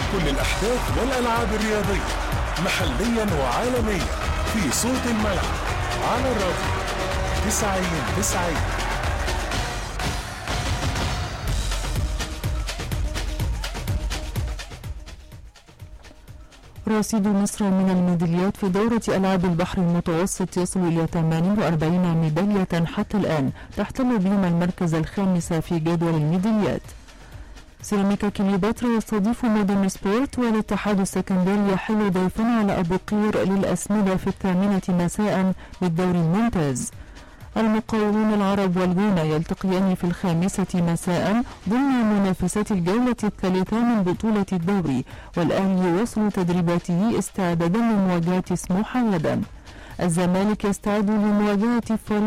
كل الأحداث والألعاب الرياضية محليا وعالميا في صوت الملعب على الراديو 90. رصيد مصر من الميداليات في دورة ألعاب البحر المتوسط يصل إلى 48 ميدالية حتى الآن، تحتل بهم المركز الخامس في جدول الميداليات. سيراميكا كليوباترا يستضيف مودرن سبورت، والاتحاد السكندري يحل ضيفا على أبو قير للأسمدة في 8 مساء بالدوري الممتاز. المقاولون العرب والجونة يلتقيان في 5 مساء ضمن منافسات الجولة الثالثة من بطولة الدوري، والأهلي يواصل تدريباته استعدادا لمواجهة سموحة غدا. الزمالك يستعد لمواجهة فريق